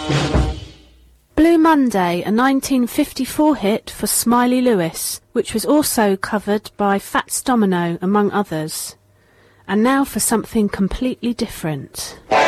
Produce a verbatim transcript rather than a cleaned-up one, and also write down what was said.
Blue Monday, a nineteen fifty-four hit for Smiley Lewis, which was also covered by Fats Domino, among others. And now for something completely different.